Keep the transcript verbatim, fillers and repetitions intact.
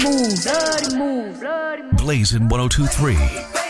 Move, bloody move, bloody move. Blazing one oh two three.